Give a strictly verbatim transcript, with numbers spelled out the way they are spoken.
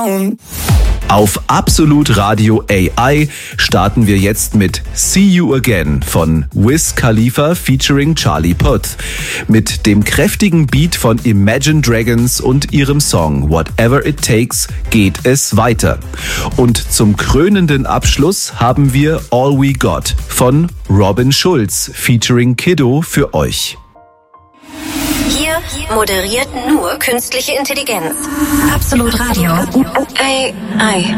down. Auf Absolut Radio A I starten wir jetzt mit See You Again von Wiz Khalifa featuring Charlie Puth. Mit dem kräftigen Beat von Imagine Dragons und ihrem Song Whatever It Takes geht es weiter. Und zum krönenden Abschluss haben wir All We Got von Robin Schulz featuring Kiddo für euch. Hier moderiert nur künstliche Intelligenz. Absolut Radio. A I.